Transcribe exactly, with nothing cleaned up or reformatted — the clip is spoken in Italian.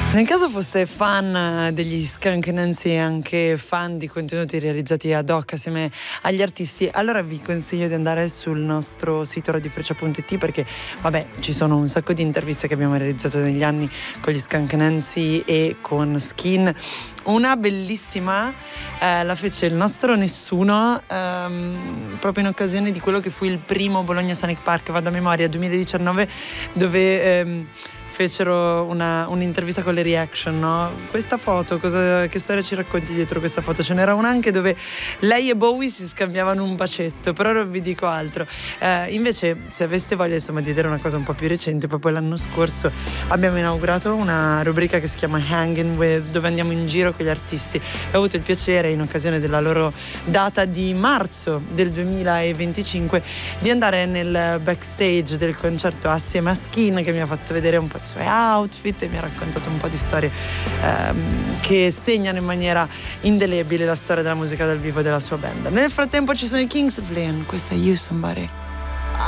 Nel caso fosse fan degli Skunk Nancy e anche fan di contenuti realizzati ad hoc assieme agli artisti, allora vi consiglio di andare sul nostro sito radiofreccia punto it, perché vabbè, ci sono un sacco di interviste che abbiamo realizzato negli anni con gli Skunk Nancy e con Skin. Una bellissima eh, la fece il nostro Nessuno ehm, proprio in occasione di quello che fu il primo Bologna Sonic Park, vado a memoria, duemiladiciannove, dove ehm, fecero una, un'intervista con le reaction, no? Questa foto, cosa, che storia ci racconti dietro questa foto? Ce n'era una anche dove lei e Bowie si scambiavano un bacetto, però non vi dico altro. Eh, invece, se aveste voglia insomma di vedere una cosa un po' più recente, proprio l'anno scorso abbiamo inaugurato una rubrica che si chiama Hangin' With, dove andiamo in giro con gli artisti. Ho avuto il piacere, in occasione della loro data di marzo del duemilaventicinque, di andare nel backstage del concerto assieme a Skin, che mi ha fatto vedere un po' i suoi outfit e mi ha raccontato un po' di storie ehm, che segnano in maniera indelebile la storia della musica dal vivo della sua band. Nel frattempo ci sono i Kings of Leon, questa è You Somebody.